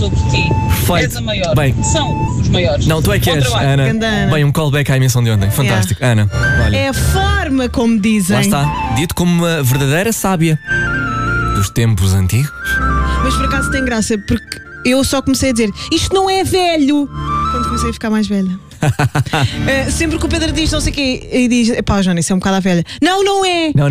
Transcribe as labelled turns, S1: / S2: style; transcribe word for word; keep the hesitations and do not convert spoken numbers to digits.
S1: sobre ti.
S2: Perfeito.
S1: És a maior.
S2: Bem.
S1: São os maiores.
S2: Não, tu é que
S1: Bom
S2: és,
S1: trabalho.
S2: Ana.
S3: Ganda Ana.
S2: Bem, um callback à emissão de ontem. Fantástico. Ana, olha.
S3: É a forma como dizem.
S2: Lá está. Dito como uma verdadeira sábia dos tempos antigos.
S3: Mas por acaso tem graça, porque eu só comecei a dizer isto não é velho quando comecei a ficar mais velha. Uh, sempre que o Pedro diz não sei o quê e diz, pá, Joana, isso é um bocado à velha. Não, não é.
S2: Não,